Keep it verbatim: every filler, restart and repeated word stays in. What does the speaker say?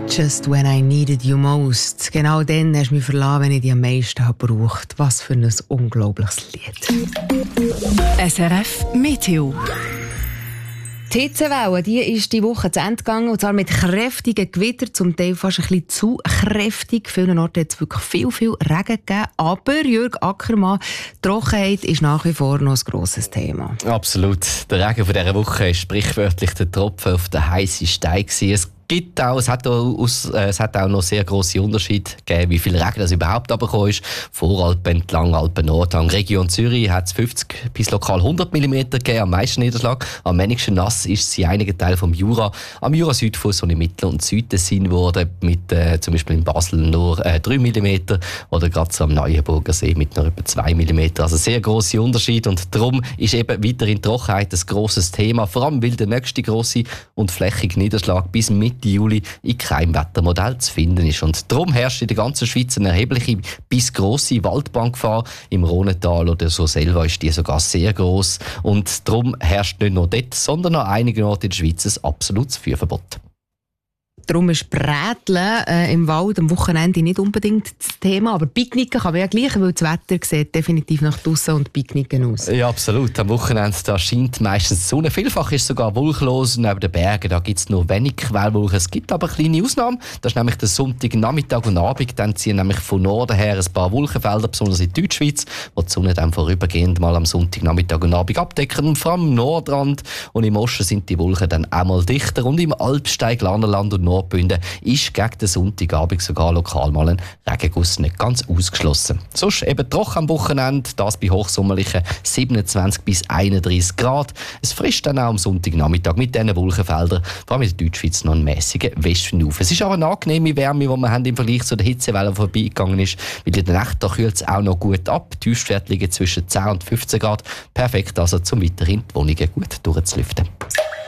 Just when I needed you most. Genau dann hast du mich verlassen, wenn ich dich am meisten gebraucht habe. Was für ein unglaubliches Lied. S R F Meteo. Die Hitzewelle, die ist die Woche zu Ende gegangen, und zwar mit kräftigen Gewittern, zum Teil fast ein bisschen zu kräftig. Vielen Orten hat es wirklich viel, viel Regen gegeben. Aber Jürg Ackermann, die Trockenheit ist nach wie vor noch ein grosses Thema. Absolut. Der Regen von dieser Woche war sprichwörtlich der Tropfen auf den heißen Stein. Es gibt auch, es hat auch, aus, äh, es hat auch noch sehr grosse Unterschiede gegeben, wie viel Regen das überhaupt runtergekommen ist. Voralpen entlang, Alpen Nordhang, Region Zürich hat es fünfzig bis lokal hundert Millimeter gegeben, am meisten Niederschlag. Am wenigsten nass ist es in einigen Teilen vom Jura. Am Jura-Südfuss und im Mittel- und Südtessin wurde mit äh, zum Beispiel in Basel nur äh, drei Millimeter oder gerade so am Neuenburger See mit nur etwa zwei Millimeter. Also sehr grosse Unterschiede, und darum ist eben weiterhin Trockenheit ein grosses Thema, vor allem weil der nächste grosse und flächige Niederschlag bis Mitte Juli in keinem Wettermodell zu finden ist. Und darum herrscht in der ganzen Schweiz eine erhebliche bis grosse Waldbrandgefahr. Im Rhonental oder so selber ist die sogar sehr gross. Und darum herrscht nicht nur dort, sondern an einigen Orten in der Schweiz ein absolutes Feuerverbot. Darum ist Bräteln äh, im Wald am Wochenende nicht unbedingt das Thema, aber Picknicken kann man ja gleich, weil das Wetter sieht definitiv nach draussen und Picknicken aus. Ja, absolut. Am Wochenende da scheint meistens die Sonne. Vielfach ist es sogar wolkenlos. Neben den Bergen da gibt es nur wenig Quellwolken. Es gibt aber kleine Ausnahmen. Das ist nämlich der Sonntag, Nachmittag und Abend. Dann ziehen nämlich von Norden her ein paar Wolkenfelder, besonders in Deutschschweiz, wo die Sonne dann vorübergehend mal am Sonntag, Nachmittag und Abend abdecken. Und vor allem am Nordrand und im Osten sind die Wolken dann auch mal dichter. Und im Alpsteig, Glarnerland und Nordbünden ist gegen den Sonntagabend sogar lokal mal ein Regenguss nicht ganz ausgeschlossen. Sonst eben trocken am Wochenende, das bei hochsommerlichen siebenundzwanzig bis einunddreißig Grad. Es frisst dann auch am Sonntagnachmittag mit diesen Wolkenfeldern, vor allem in der Deutschschweiz, noch einen mässigen Westenlauf. Es ist aber eine angenehme Wärme, die wir haben im Vergleich zu der Hitzewelle, die vorbeigegangen ist, weil in der Nacht kühlt es auch noch gut ab. Die Tiefstwerte liegen zwischen zehn und fünfzehn Grad. Perfekt also, um weiterhin die Wohnungen gut durchzulüften.